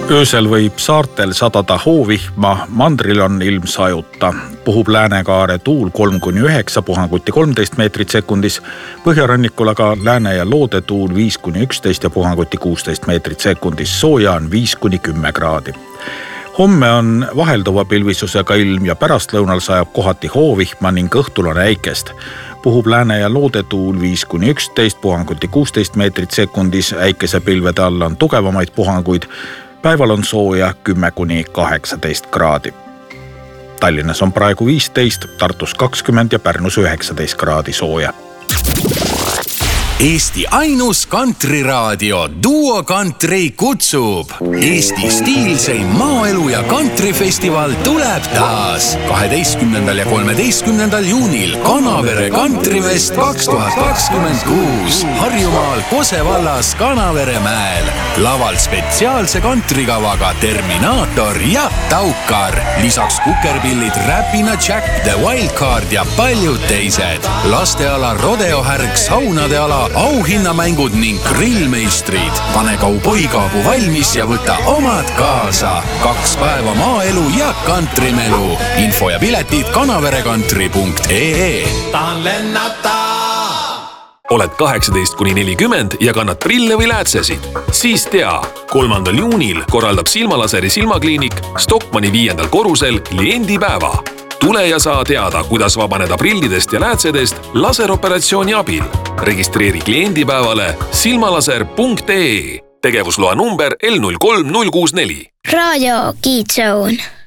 Öösel võib saartel sadada hoovihma, mandril on ilm sajuta. Puhub läänekaare tuul 3-9, puhanguti 13 meetrit sekundis. Põhjarannikul aga lääne- ja loode tuul 5-11 ja puhanguti 16 meetrit sekundis. Sooja on 5-10 kraadi. Homme on vahelduva pilvisusega ilm ja pärastlõunal sajab kohati hoovihma ning õhtul on äikest. Puhub lääne- ja loode tuul 5-11, puhanguti 16 meetrit sekundis. Äikese pilvede all on tugevamaid puhanguid. Päeval on sooja 10-18 kraadi. Tallinnas on praegu 15, Tartus 20 ja Pärnus 19 kraadi sooja. Eesti ainus kantriraadio Duo Country kutsub. Eesti stiilseim maaelu ja kantrifestival tuleb taas 12. ja 13. juunil Kanavere Kantrifest 2026 Harjumaal Kose vallas Kanaveremäel. Laval spetsiaalse kantrikavaga Terminaator ja Taukar. Lisaks kukerpillid Räpina Jack, The Wildcard ja paljud teised. Lasteala rodeohärg, saunade ala, auhinnamängud ning grillmeistrid. Pane kauboikaabu valmis ja võta omad kaasa. 2 päeva maaelu ja kantrimelu. Info ja piletid kanaverekantri.ee. Tahan lennata! Oled 18-40 ja kannad prille või läätsesid? Siis tea, 3. juunil korraldab Silmalaseri silmakliinik Stockmanni 5. korrusel kliendipäeva. Tule ja saa teada, kuidas vabaneda prillidest ja läätsedest laseroperatsiooni abil. Registreeri kliendipäevale silmalaser.ee. Tegevusloa number L03064. Raadio Kiid Zone.